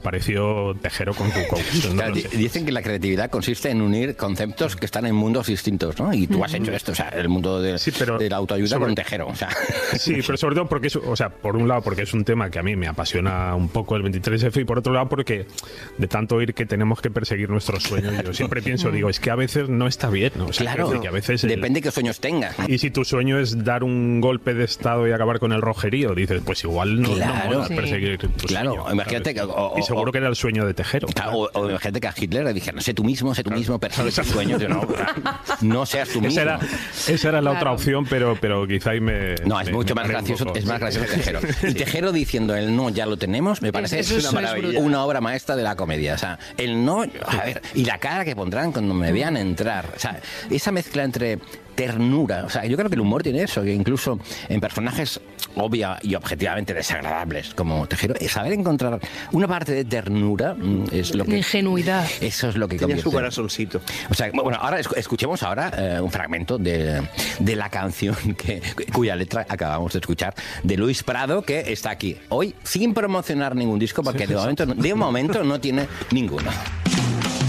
Pareció Tejero con tu coach. No Claro, dicen que la creatividad consiste en unir conceptos que están en mundos distintos, ¿no? Y tú has hecho esto, o sea, el mundo de la autoayuda con Tejero, o sea. Sí, pero sobre todo porque o sea, por un lado porque es un tema que a mí me apasiona un poco el 23F y por otro lado porque de tanto oír que tenemos que perseguir nuestros sueños, yo siempre pienso, digo, es que a veces no está bien, ¿no? O sea, claro, que a veces depende de qué sueños tengas. Y si tu sueño es dar un golpe de estado y acabar con el rojerío, dices, pues igual no mola perseguir tu sueño. Imagínate que... Y seguro que era el sueño de Tejero. Claro, o imagínate que a Hitler le dijeron, sé tú mismo, persigue tus sueños. No seas tú mismo. Esa era la otra opción, pero quizá ahí me... No, es mucho más gracioso, es más gracioso Tejero. Y Tejero diciendo el no ya lo tenemos, me parece una obra maestra de la comedia. O sea, el no, a ver, y la cara que pondrán cuando me vean entrar. O sea, esa mezcla entre ternura, o sea, yo creo que el humor tiene eso, que incluso en personajes obvia y objetivamente desagradables como Tejero, saber encontrar una parte de ternura es lo que... Ingenuidad. Eso es lo que convierte. Tenía su corazoncito. O sea, bueno, ahora escuchemos un fragmento de la canción cuya letra acabamos de escuchar, de Luis Prado, que está aquí hoy sin promocionar ningún disco, porque de momento no tiene ninguno.